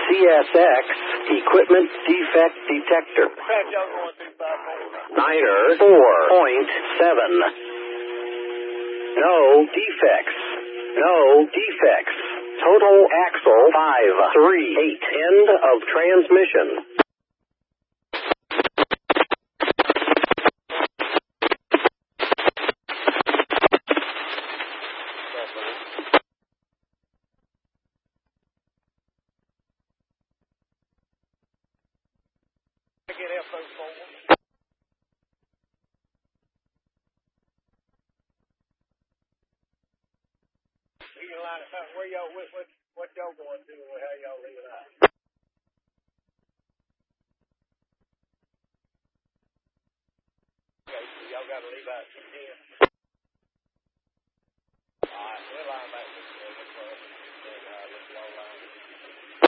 CSX Equipment Defect Detector. Niner 4.7. No defects. No defects. Total axle 538. End of transmission. Where y'all, what y'all going to do or how y'all leave it out? Okay, so y'all got to leave out 210.